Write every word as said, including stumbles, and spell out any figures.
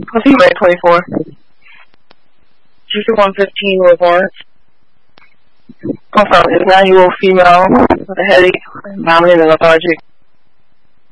What's he weigh? twenty-four. G C one fifteen was Lawrence. Confirmed. Is an annual female with a headache, vomiting, and lethargic.